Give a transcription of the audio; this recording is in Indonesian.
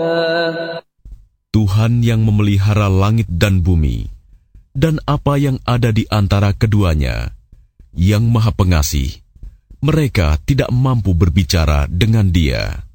Tuhan yang memelihara langit dan bumi, dan apa yang ada di antara keduanya, yang Maha Pengasih, mereka tidak mampu berbicara dengan Dia.